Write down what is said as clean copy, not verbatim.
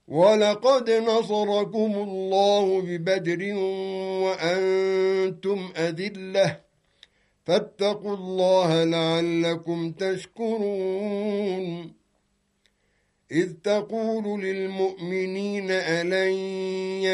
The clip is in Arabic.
ولقد نصركم الله ببدر وأنتم أذلة فاتقوا الله لعلكم تشكرون إذ تقول للمؤمنين ألن